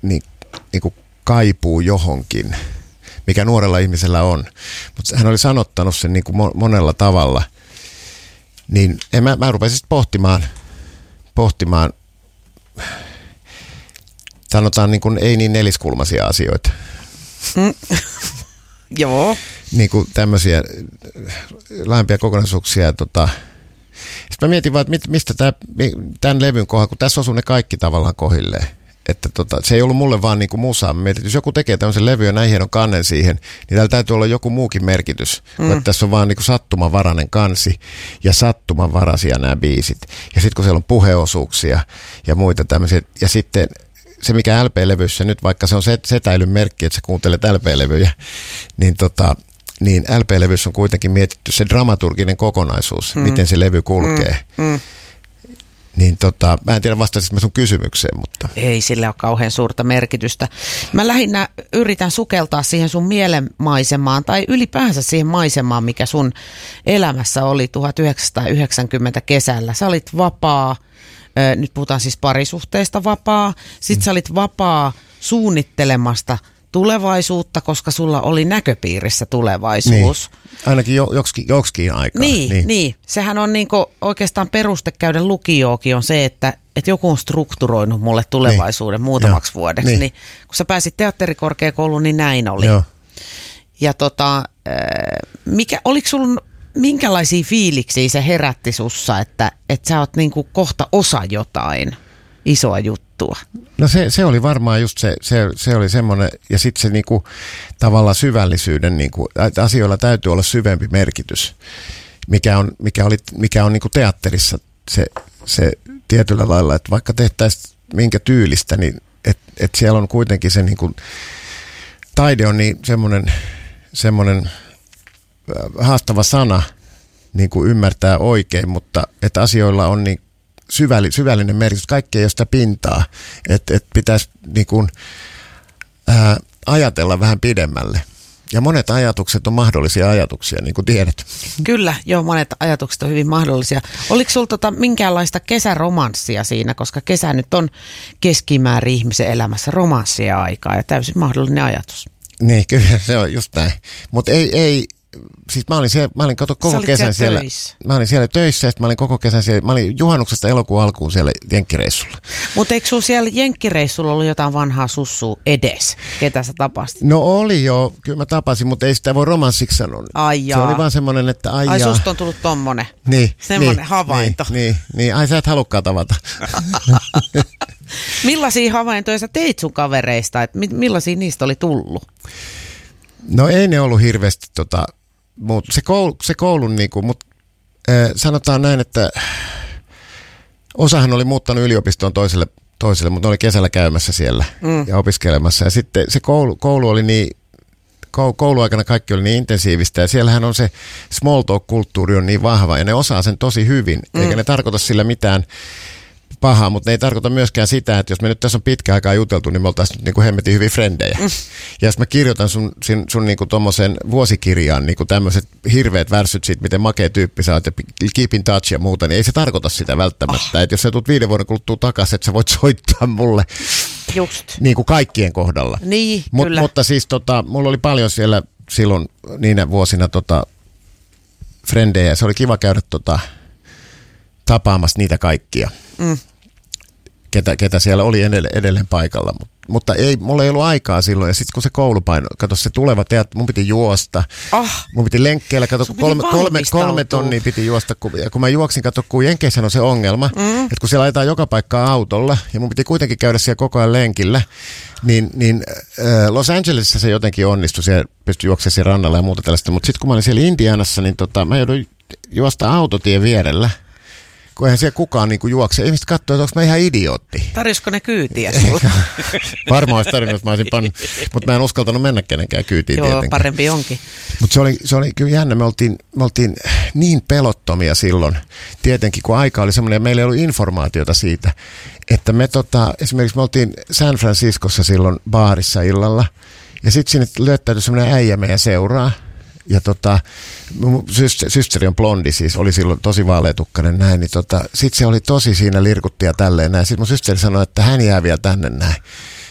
niin kuin kaipuu johonkin, mikä nuorella ihmisellä on. Mutta hän oli sanottanut sen niin kuin monella tavalla. Niin mä rupesin pohtimaan sanotaan niin kuin ei niin neliskulmaisia asioita. Joo. Niin kuin tämmöisiä laajempia kokonaisuuksia. Sitten mä mietin vaan, että mistä tämän levyn kohdalla, kun tässä osuu ne kaikki tavallaan kohilleen. Että se ei ollut mulle vaan niin kuin musaa. Mä mietin, että jos joku tekee tämmöisen levyn ja näin hienon kannen siihen, niin täällä täytyy olla joku muukin merkitys. Että tässä on vaan niin kuin sattumanvarainen kansi ja sattumanvaraisia nämä biisit. Ja sitten kun siellä on puheosuuksia ja muita tämmöisiä. Ja sitten se, mikä LP-levyssä nyt, vaikka se on setäilyn merkki, että sä kuuntelet LP-levyjä, niin LP-levyssä on kuitenkin mietitty se dramaturginen kokonaisuus, miten se levy kulkee. Niin mä en tiedä vastasinko mä sun kysymykseen, mutta... Ei sillä ole kauhean suurta merkitystä. Mä lähinnä yritän sukeltaa siihen sun mielenmaisemaan tai ylipäänsä siihen maisemaan, mikä sun elämässä oli 1990 kesällä. Sä olit vapaa, nyt puhutaan siis parisuhteesta vapaa, sit sä olit vapaa suunnittelemasta tulevaisuutta, koska sulla oli näköpiirissä tulevaisuus. Niin. Ainakin joksikin aikaa. Niin. Sehän on niinku oikeastaan peruste käydä lukioonkin on se, että joku on strukturoinut mulle tulevaisuuden muutamaksi vuodeksi. Niin, kun sä pääsit teatterikorkeakouluun, niin näin oli. Joo. Ja oliko sulla minkälaisia fiiliksiä se herätti sussa, että sä oot niinku kohta osa jotain isoa juttua? No se oli varmaan just se oli semmoinen, ja sitten se niinku, tavallaan syvällisyyden, niinku, asioilla täytyy olla syvempi merkitys, mikä on niinku teatterissa se tietyllä lailla, että vaikka tehtäisiin minkä tyylistä, niin että siellä on kuitenkin se niinku, taide on niin semmoinen haastava sana niin kuin ymmärtää oikein, mutta että asioilla on niin syvällinen merkitys. Kaikki ei ole sitä pintaa, että pitäisi niin kuin, ajatella vähän pidemmälle. Ja monet ajatukset on mahdollisia ajatuksia, niin kuin tiedät. Kyllä, joo, monet ajatukset on hyvin mahdollisia. Oliko sulla minkäänlaista kesäromanssia siinä, koska kesä nyt on keskimäärin ihmisen elämässä romanssia aikaa ja täysin mahdollinen ajatus. Niin, kyllä se on just näin. Mutta ei siis mä olin koko kesän siellä. Mä olin siellä töissä ja mä olin koko kesän siellä. Mä olin juhannuksesta elokuun alkuun siellä jenkkireissulla. Mutta eikö sulla siellä jenkkireissulla ollut jotain vanhaa sussua edes? Ketä sä tapasit? No oli jo, kyllä mä tapasin, mutta ei sitä voi romanssiksi sanoa. Se oli vaan semmoinen, että ai susta on tullut tommonen. Semmoinen havainto. Niin, ai sä et halukkaan tavata. Millaisia havaintoja sä teit sun kavereista? Että millaisia niistä oli tullut? No ei ne ollut hirveästi se koulun niinku, mutta sanotaan näin, että osahan oli muuttanut yliopistoon toiselle, mutta ne oli kesällä käymässä siellä ja opiskelemassa. Ja sitten se koulu oli niin, kouluaikana kaikki oli niin intensiivistä ja siellähän on se small talk-kulttuuri on niin vahva ja ne osaa sen tosi hyvin, eikä ne tarkoita sillä mitään pahaa, mutta ne ei tarkoita myöskään sitä, että jos me nyt tässä on pitkä aikaa juteltu, niin me oltaisiin nyt niin kuin hemmetin hyviä frendejä. Ja jos mä kirjoitan sun niin kuin tommoseen vuosikirjaan niin kuin tämmöiset hirveät värssyt siitä, miten makea tyyppi sä oot ja keep in touch ja muuta, niin ei se tarkoita sitä välttämättä. Että jos sä tulet 5 vuoden kuluttua takaisin, että sä voit soittaa mulle niin kuin kaikkien kohdalla. Niin, kyllä. Mutta siis mulla oli paljon siellä silloin niinä vuosina frendejä ja se oli kiva käydä tapaamassa niitä kaikkia. Ketä siellä oli edelleen paikalla. Mutta mulla ei ollut aikaa silloin. Ja sitten kun se koulupaino, kato se tuleva mun piti juosta. Mun piti lenkkeillä, kato 3 tonnia piti juosta. Kun mä juoksin, kato kun Jenkeissähän on se ongelma, että kun siellä ajetaan joka paikkaa autolla, ja mun piti kuitenkin käydä siellä koko ajan lenkillä, niin Los Angelesissa se jotenkin onnistui. Siellä pystyi juoksemaan siellä rannalla ja muuta tällaista. Mutta sitten kun mä olin siellä Indianassa, niin mä jouduin juosta autotien vierellä. Kun eihän siellä kukaan niinku juokse. Ihmiset katsoo, että onko mä ihan idiootti. Tarjosko ne kyytiä sinulle? Varmaan olisi tarjonnut, jos mä olisin pannut. Mutta mä en uskaltanut mennä kenenkään kyytiin tietenkään. Joo, parempi onkin. Mutta se oli kyllä jännä. Me oltiin niin pelottomia silloin. Tietenkin, kun aika oli semmoinen, ja meillä ei ollut informaatiota siitä, että me esimerkiksi me oltiin San Franciscossa silloin baarissa illalla. Ja sitten sinne löytäytyi semmoinen äijä meidän seuraa. Ja systeri on blondi, siis oli silloin tosi vaaleatukkainen näin, niin sit se oli tosi siinä lirkutti ja tälleen näin. Sitten mun systeri sanoi, että hän jää vielä tänne näin.